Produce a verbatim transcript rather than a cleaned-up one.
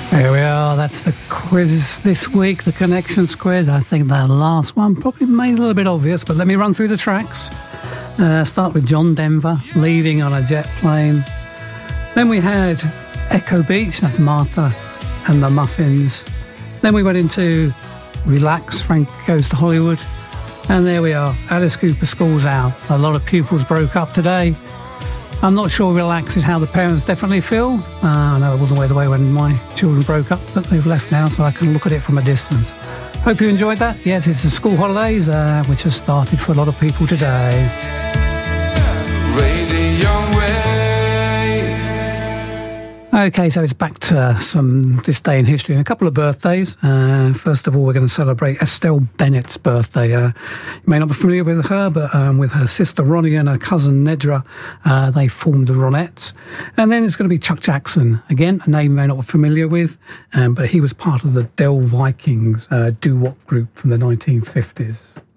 Here we are, that's the quiz this week, the Connections quiz. I think that last one probably made a little bit obvious, but let me run through the tracks. Uh, start with John Denver, Leaving on a Jet Plane. Then we had Echo Beach, that's Martha and the Muffins. Then we went into Relax, Frank Goes to Hollywood. And there we are, Alice Cooper, School's Out. A lot of pupils broke up today. I'm not sure Relax is how the parents definitely feel. Uh, I know it wasn't the way when my children broke up, but they've left now, so I can look at it from a distance. Hope you enjoyed that. Yes, it's the school holidays, uh, which has started for a lot of people today. Okay, so it's back to some this day in history and a couple of birthdays. Uh, first of all, we're going to celebrate Estelle Bennett's birthday. Uh, you may not be familiar with her, but um, with her sister Ronnie and her cousin Nedra, uh, they formed the Ronettes. And then it's going to be Chuck Jackson, again, a name you may not be familiar with, um, but he was part of the Dell Vikings uh, doo-wop group from the nineteen fifties.